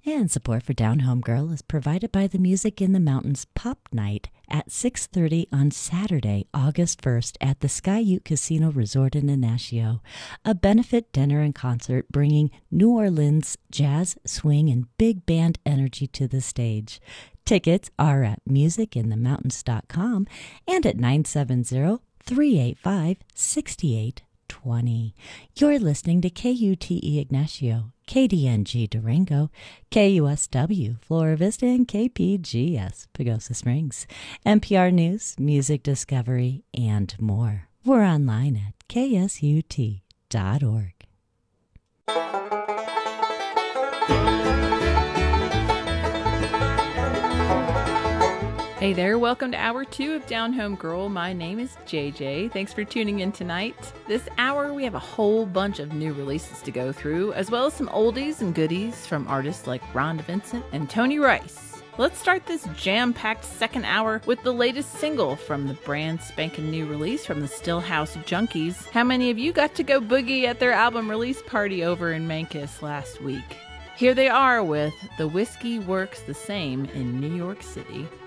And support for Down Home Girl is provided by the Music in the Mountains Pop Night at 6:30 on Saturday, August 1st at the Sky Ute Casino Resort in Ignacio, a benefit dinner and concert bringing New Orleans jazz, swing, and big band energy to the stage. Tickets are at musicinthemountains.com and at 970-385-6820. You're listening to KUTE Ignacio, KDNG Durango, KUSW Flora Vista, and KPGS Pagosa Springs, NPR News, Music Discovery, and more. We're online at ksut.org. Hey there, welcome to Hour 2 of Down Home Girl. My name is JJ. Thanks for tuning in tonight. This hour, we have a whole bunch of new releases to go through, as well as some oldies and goodies from artists like Rhonda Vincent and Tony Rice. Let's start this jam-packed second hour with the latest single from the brand spanking new release from the Stillhouse Junkies. How many of you got to go boogie at their album release party over in Memphis last week? Here they are with The Whiskey Works the Same in New York City.